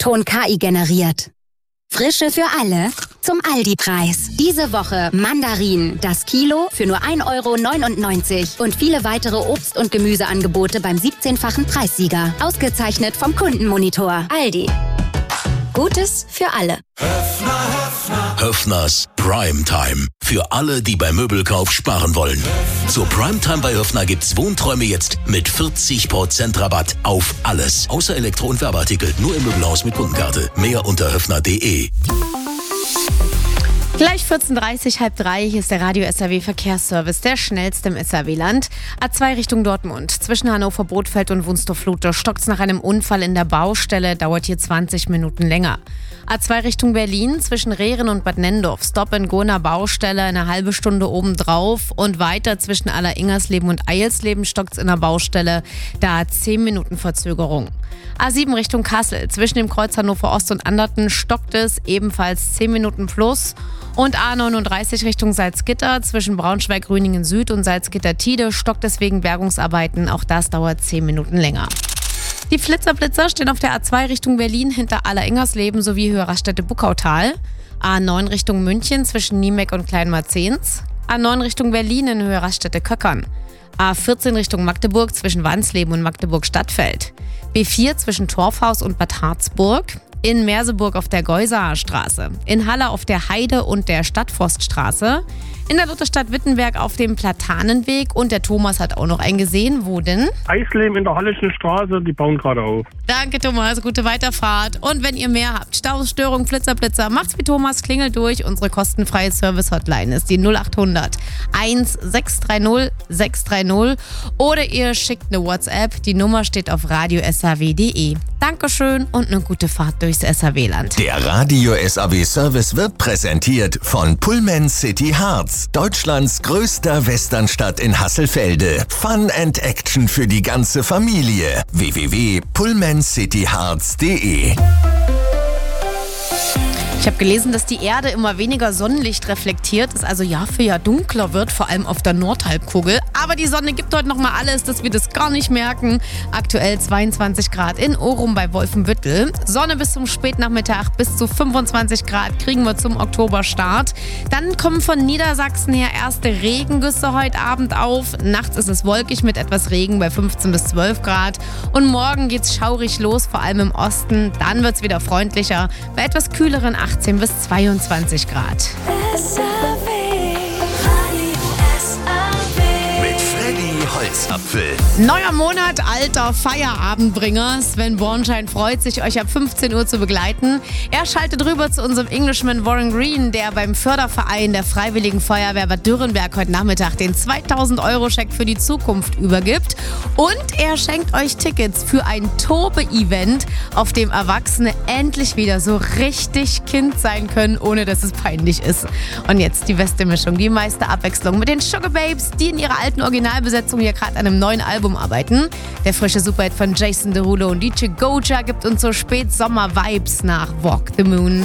Ton KI generiert. Frische für alle zum Aldi-Preis. Diese Woche Mandarinen, das Kilo für nur 1,99 € und viele weitere Obst- und Gemüseangebote beim 17-fachen Preissieger. Ausgezeichnet vom Kundenmonitor. Aldi. Gutes für alle. Höffners Primetime. Für alle, die beim Möbelkauf sparen wollen. Zur Primetime bei Höffner gibt's Wohnträume jetzt mit 40% Rabatt auf alles. Außer Elektro- und Werbeartikel. Nur im Möbelhaus mit Kundenkarte. Mehr unter höffner.de. Gleich 14.30 halb drei, hier ist der Radio SAW Verkehrsservice, der schnellste im SAW-Land. A2 Richtung Dortmund. Zwischen Hannover-Bothfeld und Wunstorf-Lute stockt's nach einem Unfall in der Baustelle, dauert hier 20 Minuten länger. A2 Richtung Berlin, zwischen Rehren und Bad Nendorf, Stop and Go in der Baustelle, eine halbe Stunde obendrauf und weiter zwischen Aller-Ingersleben und Eilsleben stockt's in der Baustelle, da 10 Minuten Verzögerung. A7 Richtung Kassel, zwischen dem Kreuz Hannover Ost und Anderten stockt es, ebenfalls 10 Minuten plus. Und A39 Richtung Salzgitter, zwischen Braunschweig-Rüningen Süd und Salzgitter-Tide stockt es wegen Bergungsarbeiten, auch das dauert 10 Minuten länger. Die Flitzer stehen auf der A2 Richtung Berlin hinter Aller-Ingersleben sowie Höhe-Raststätte-Buckautal. A9 Richtung München zwischen Niemeck und Kleinmarzens. A9 Richtung Berlin in Höhe Raststätte-Köckern. A14 Richtung Magdeburg zwischen Wansleben und Magdeburg-Stadtfeld. B4 zwischen Torfhaus und Bad Harzburg. In Merseburg auf der Geusaer Straße. In Halle auf der Heide und der Stadtforststraße. In der Lutherstadt Wittenberg auf dem Platanenweg. Und der Thomas hat auch noch einen gesehen. Wo denn? Eisleben in der Halleschen Straße, die bauen gerade auf. Danke Thomas, gute Weiterfahrt. Und wenn ihr mehr habt, Staus, Störung, Blitzer, macht's wie Thomas, klingelt durch. Unsere kostenfreie Service-Hotline ist die 0800 1630 630. Oder ihr schickt eine WhatsApp. Die Nummer steht auf radiosaw.de. Dankeschön und eine gute Fahrt durchs SAW-Land. Der Radio SAW Service wird präsentiert von Pullman City Harz, Deutschlands größter Westernstadt in Hasselfelde. Fun and Action für die ganze Familie. www.pullmancityharz.de. Ich habe gelesen, dass die Erde immer weniger Sonnenlicht reflektiert, es also Jahr für Jahr dunkler wird, vor allem auf der Nordhalbkugel. Aber die Sonne gibt heute nochmal alles, dass wir das gar nicht merken. Aktuell 22 Grad in Orum bei Wolfenbüttel. Sonne bis zum Spätnachmittag, bis zu 25 Grad kriegen wir zum Oktoberstart. Dann kommen von Niedersachsen her erste Regengüsse heute Abend auf. Nachts ist es wolkig mit etwas Regen bei 15 bis 12 Grad. Und morgen geht's schaurig los, vor allem im Osten. Dann wird's wieder freundlicher bei etwas kühleren 18 bis 22 Grad. Mit Freddy Holzapfel. Neuer Monat, alter Feierabendbringer. Sven Bornschein freut sich, euch ab 15 Uhr zu begleiten. Er schaltet rüber zu unserem Englishman Warren Green, der beim Förderverein der Freiwilligen Feuerwehr Bad Dürrenberg heute Nachmittag den 2000-Euro-Scheck für die Zukunft übergibt. Und er schenkt euch Tickets für ein Tobe-Event, auf dem Erwachsene endlich wieder so richtig Kind sein können, ohne dass es peinlich ist. Und jetzt die beste Mischung, die meiste Abwechslung mit den Sugar Babes, die in ihrer alten Originalbesetzung hier gerade an einem neuen Album arbeiten. Der frische Superhit von Jason Derulo und DJ Goja gibt uns so Spätsommer-Vibes nach Walk the Moon.